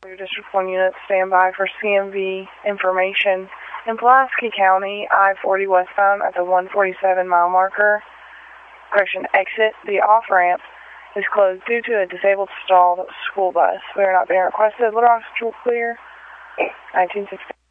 District 1 unit, stand by for CMV information. In Pulaski County, I-40 westbound at the 147 mile marker, exit, the off-ramp is closed due to a disabled stalled school bus. We are not being requested. Little Rock Central clear, 1960.